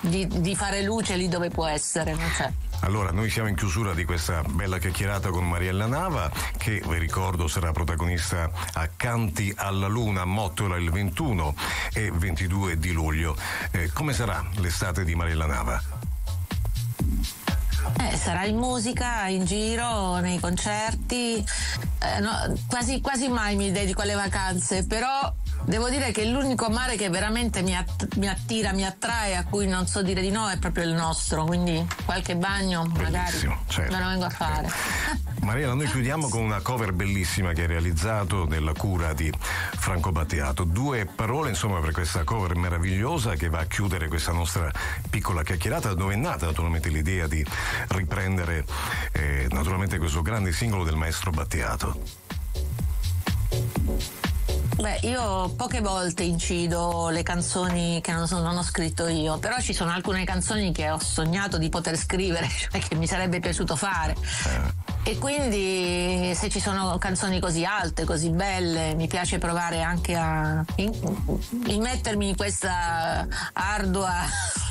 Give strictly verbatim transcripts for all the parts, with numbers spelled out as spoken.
di, di fare luce lì dove può essere, non c'è. Allora, noi siamo in chiusura di questa bella chiacchierata con Mariella Nava, che vi ricordo sarà protagonista a Canti alla Luna a Mottola il ventuno e ventidue di luglio. Eh, come sarà l'estate di Mariella Nava? Eh, sarà in musica, in giro, nei concerti, eh, no, quasi, quasi mai mi dedico alle vacanze, però devo dire che l'unico mare che veramente mi, att- mi attira, mi attrae, a cui non so dire di no, è proprio il nostro, quindi qualche bagno Bellissimo, magari certo. me lo vengo a fare. Mariella, noi chiudiamo con una cover bellissima che hai realizzato della cura di Franco Battiato. Due parole insomma per questa cover meravigliosa che va a chiudere questa nostra piccola chiacchierata, dove è nata naturalmente l'idea di riprendere eh, naturalmente questo grande singolo del maestro Battiato. Beh, io poche volte incido le canzoni che non, sono, non ho scritto io, però ci sono alcune canzoni che ho sognato di poter scrivere, cioè che mi sarebbe piaciuto fare. Eh. E quindi se ci sono canzoni così alte, così belle, mi piace provare anche a immettermi in questa ardua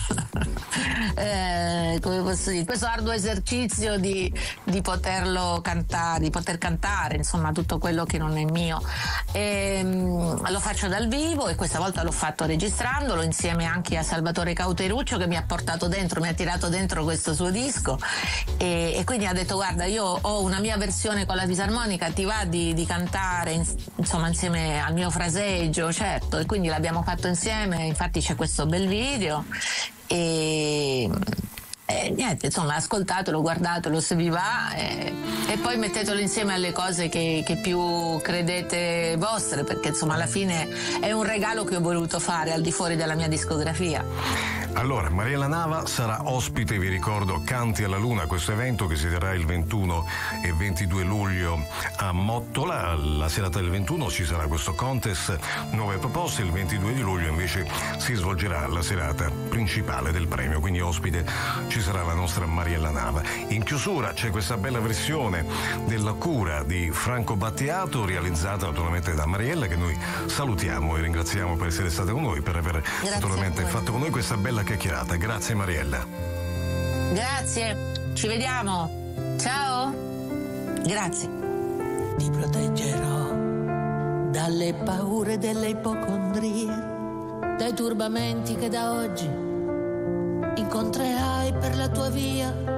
eh, come posso dire, questo arduo esercizio di, di poterlo cantare, di poter cantare, insomma, tutto quello che non è mio. E, um, lo faccio dal vivo e questa volta l'ho fatto registrandolo insieme anche a Salvatore Cauteruccio, che mi ha portato dentro, mi ha tirato dentro questo suo disco e, e quindi ha detto: guarda, io ho una mia versione con la fisarmonica, ti va di, di cantare insomma insieme al mio fraseggio? Certo, e quindi l'abbiamo fatto insieme, infatti c'è questo bel video. E, e niente, insomma, ascoltatelo, guardatelo se vi va e, e poi mettetelo insieme alle cose che, che più credete vostre, perché insomma alla fine è un regalo che ho voluto fare al di fuori della mia discografia. Allora, Mariella Nava sarà ospite, vi ricordo, Canti alla Luna, questo evento che si terrà il ventuno e ventidue luglio a Mottola. La serata del ventuno ci sarà questo contest, nuove proposte, il ventidue di luglio invece si svolgerà la serata principale del premio, quindi ospite ci sarà la nostra Mariella Nava. In chiusura c'è questa bella versione della cura di Franco Battiato, realizzata naturalmente da Mariella, che noi salutiamo e ringraziamo per essere stata con noi, per aver Grazie naturalmente fatto con noi questa bella chiacchierata. Grazie Mariella. Grazie, ci vediamo. Ciao. Grazie. Ti proteggerò dalle paure delle ipocondrie, dai turbamenti che da oggi incontrerai per la tua via.